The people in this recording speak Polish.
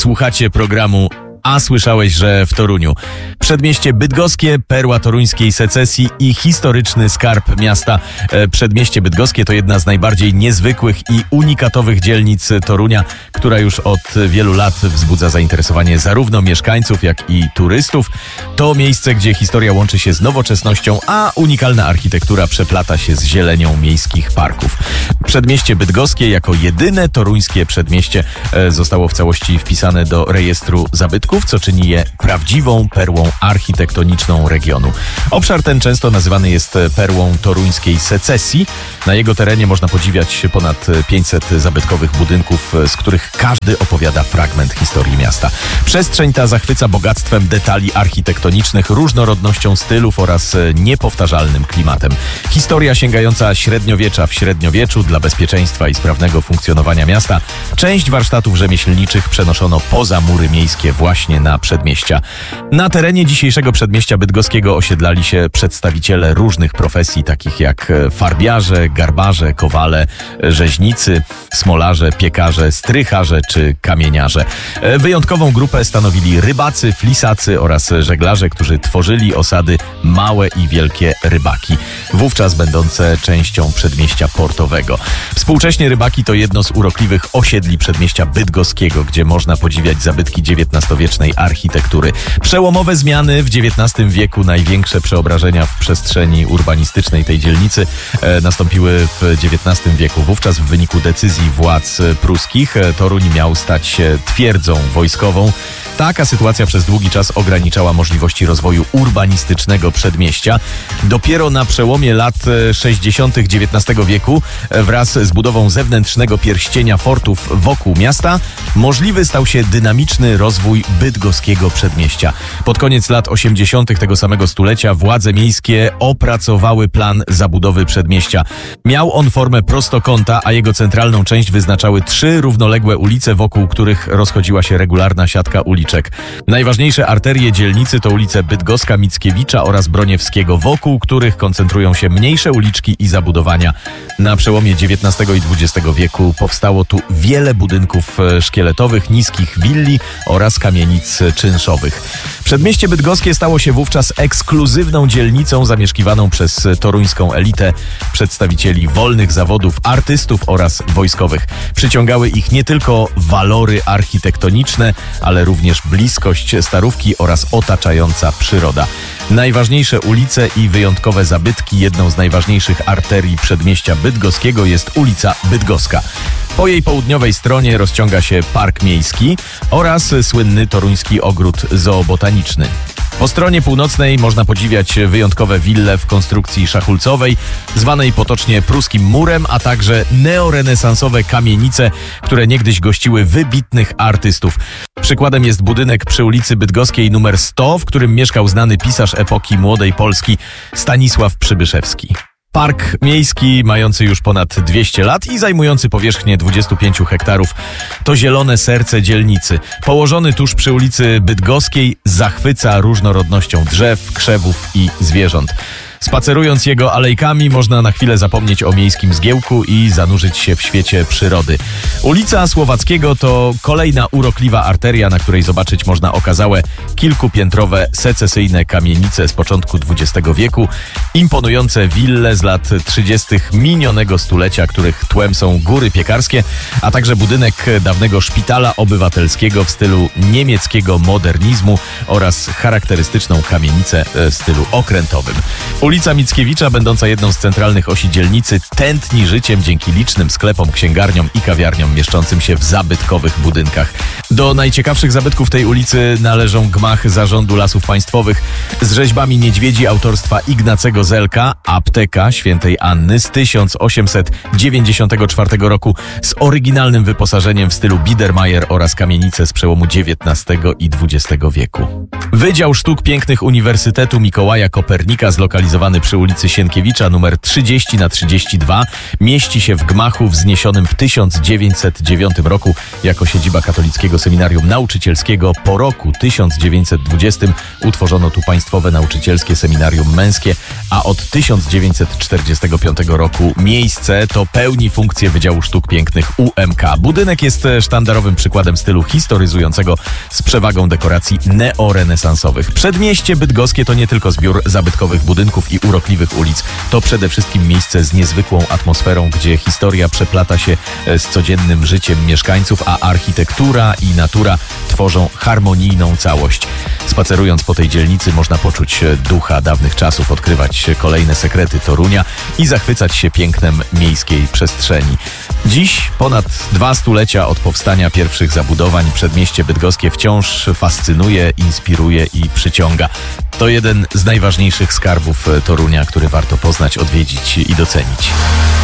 Słuchacie programu A słyszałeś, że w Toruniu? Przedmieście bydgoskie, perła toruńskiej secesji i historyczny skarb miasta. Przedmieście bydgoskie to jedna z najbardziej niezwykłych i unikatowych dzielnic Torunia, która już od wielu lat wzbudza zainteresowanie zarówno mieszkańców, jak i turystów. To miejsce, gdzie historia łączy się z nowoczesnością, a unikalna architektura przeplata się z zielenią miejskich parków. Przedmieście bydgoskie jako jedyne toruńskie przedmieście zostało w całości wpisane do rejestru zabytków, co czyni je prawdziwą perłą architektoniczną regionu. Obszar ten często nazywany jest perłą toruńskiej secesji. Na jego terenie można podziwiać ponad 500 zabytkowych budynków, z których każdy opowiada fragment historii miasta. Przestrzeń ta zachwyca bogactwem detali architektonicznych, różnorodnością stylów oraz niepowtarzalnym klimatem. Historia sięgająca średniowiecza w średniowieczu dla bezpieczeństwa i sprawnego funkcjonowania miasta. Część warsztatów rzemieślniczych przenoszono poza mury miejskie właśnie na przedmieścia. Na terenie dzisiejszego przedmieścia bydgoskiego osiedlali się przedstawiciele różnych profesji, takich jak farbiarze, garbarze, kowale, rzeźnicy, smolarze, piekarze, strycharze czy kamieniarze. Wyjątkową grupę stanowili rybacy, flisacy oraz żeglarze, którzy tworzyli osady Małe i Wielkie Rybaki, wówczas będące częścią przedmieścia portowego. Współcześnie Rybaki to jedno z urokliwych osiedli przedmieścia bydgoskiego, gdzie można podziwiać zabytki XIX-wiecznej architektury. Przełomowe zmiany w XIX wieku, największe przeobrażenia w przestrzeni urbanistycznej tej dzielnicy nastąpiły w XIX wieku. Wówczas w wyniku decyzji władz pruskich Toruń miał stać się twierdzą wojskową. Taka sytuacja przez długi czas ograniczała możliwości rozwoju urbanistycznego przedmieścia. Dopiero na przełomie lat 60. XIX wieku wraz z budową zewnętrznego pierścienia fortów wokół miasta możliwy stał się dynamiczny rozwój bydgoskiego przedmieścia. Pod koniec lat 80. tego samego stulecia władze miejskie opracowały plan zabudowy przedmieścia. Miał on formę prostokąta, a jego centralną część wyznaczały 3 równoległe ulice, wokół których rozchodziła się regularna siatka uliczek. Najważniejsze arterie dzielnicy to ulice Bydgoska, Mickiewicza oraz Broniewskiego, wokół których koncentrują się mniejsze uliczki i zabudowania. Na przełomie XIX i XX wieku powstało tu wiele budynków szkieletowych, niskich willi oraz kamienic czynszowych. Przedmieście bydgoskie stało się wówczas ekskluzywną dzielnicą zamieszkiwaną przez toruńską elitę, przedstawicieli wolnych zawodów, artystów oraz wojskowych. Przyciągały ich nie tylko walory architektoniczne, ale również bliskość Starówki oraz otaczająca przyroda. Najważniejsze ulice i wyjątkowe zabytki. Jedną z najważniejszych arterii przedmieścia bydgoskiego jest ulica Bydgoska. Po jej południowej stronie rozciąga się Park Miejski oraz słynny toruński ogród zoobotaniczny. Po stronie północnej można podziwiać wyjątkowe wille w konstrukcji szachulcowej, zwanej potocznie pruskim murem, a także neorenesansowe kamienice, które niegdyś gościły wybitnych artystów. Przykładem jest budynek przy ulicy Bydgoskiej nr 100, w którym mieszkał znany pisarz epoki Młodej Polski Stanisław Przybyszewski. Park miejski, mający już ponad 200 lat i zajmujący powierzchnię 25 hektarów, to zielone serce dzielnicy. Położony tuż przy ulicy Bydgoskiej zachwyca różnorodnością drzew, krzewów i zwierząt. Spacerując jego alejkami można na chwilę zapomnieć o miejskim zgiełku i zanurzyć się w świecie przyrody. Ulica Słowackiego to kolejna urokliwa arteria, na której zobaczyć można okazałe kilkupiętrowe secesyjne kamienice z początku XX wieku, imponujące wille z lat 30. minionego stulecia, których tłem są góry piekarskie, a także budynek dawnego szpitala obywatelskiego w stylu niemieckiego modernizmu oraz charakterystyczną kamienicę w stylu okrętowym. Ulica Mickiewicza, będąca jedną z centralnych osi dzielnicy, tętni życiem dzięki licznym sklepom, księgarniom i kawiarniom mieszczącym się w zabytkowych budynkach. Do najciekawszych zabytków tej ulicy należą gmach Zarządu Lasów Państwowych z rzeźbami niedźwiedzi autorstwa Ignacego Zelka, apteka Świętej Anny z 1894 roku z oryginalnym wyposażeniem w stylu Biedermeier oraz kamienice z przełomu XIX i XX wieku. Wydział Sztuk Pięknych Uniwersytetu Mikołaja Kopernika zlokalizowany zlokalizowany przy ulicy Sienkiewicza numer 30/32, mieści się w gmachu wzniesionym w 1909 roku jako siedziba Katolickiego Seminarium Nauczycielskiego. Po roku 1920 utworzono tu Państwowe Nauczycielskie Seminarium Męskie, a od 1945 roku miejsce to pełni funkcję Wydziału Sztuk Pięknych UMK. Budynek jest sztandarowym przykładem stylu historyzującego z przewagą dekoracji neorenesansowych. Przedmieście bydgoskie to nie tylko zbiór zabytkowych budynków i urokliwych ulic. To przede wszystkim miejsce z niezwykłą atmosferą, gdzie historia przeplata się z codziennym życiem mieszkańców, a architektura i natura tworzą harmonijną całość. Spacerując po tej dzielnicy można poczuć ducha dawnych czasów, odkrywać kolejne sekrety Torunia i zachwycać się pięknem miejskiej przestrzeni. Dziś, ponad 2 stulecia od powstania pierwszych zabudowań, przedmieście bydgoskie wciąż fascynuje, inspiruje i przyciąga. To jeden z najważniejszych skarbów Torunia, który warto poznać, odwiedzić i docenić.